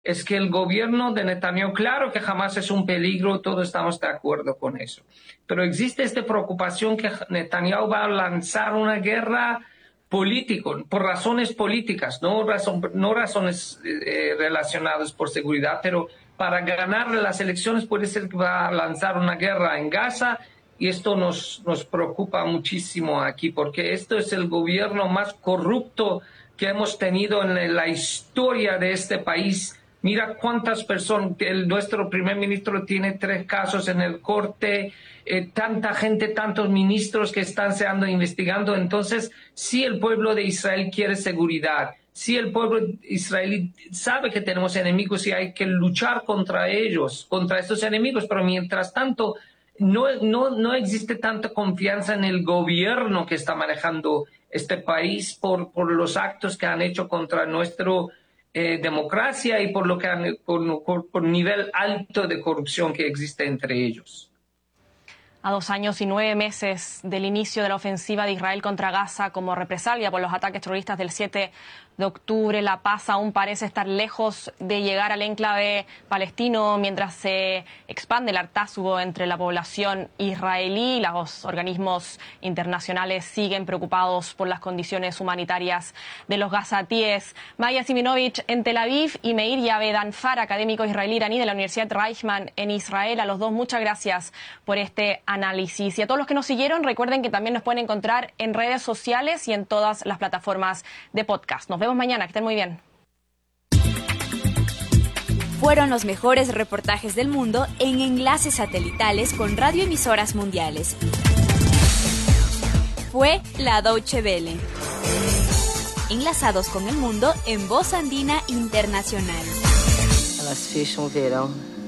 es que el gobierno de Netanyahu, claro que jamás es un peligro, todos estamos de acuerdo con eso, pero existe esta preocupación que Netanyahu va a lanzar una guerra política, por razones políticas, no razones relacionadas por seguridad, pero para ganar las elecciones puede ser que va a lanzar una guerra en Gaza, y esto nos preocupa muchísimo aquí, porque esto es el gobierno más corrupto que hemos tenido en la historia de este país. Mira cuántas personas, nuestro primer ministro tiene 3 casos en el corte, tanta gente, tantos ministros que están investigando. Entonces, si el pueblo de Israel quiere seguridad, si el pueblo israelí sabe que tenemos enemigos y hay que luchar contra ellos, contra estos enemigos, pero mientras tanto, no existe tanta confianza en el gobierno que está manejando este país por los actos que han hecho contra nuestra democracia y por lo que por nivel alto de corrupción que existe entre ellos. A 2 años y 9 meses del inicio de la ofensiva de Israel contra Gaza como represalia por los ataques terroristas del 7 de octubre, la paz aún parece estar lejos de llegar al enclave palestino mientras se expande el hartazgo entre la población israelí. Los organismos internacionales siguen preocupados por las condiciones humanitarias de los gazatíes. Maya Siminovich en Tel Aviv y Meir Yavedanfar, académico israelí-iraní de la Universidad Reichman en Israel. A los dos, muchas gracias por este análisis. Y a todos los que nos siguieron, recuerden que también nos pueden encontrar en redes sociales y en todas las plataformas de podcast. Nos vemos mañana, que estén muy bien. Fueron los mejores reportajes del mundo en enlaces satelitales con radioemisoras mundiales. Fue la Deutsche Welle. Enlazados con el mundo en Voz Andina Internacional. Elas fecham o verão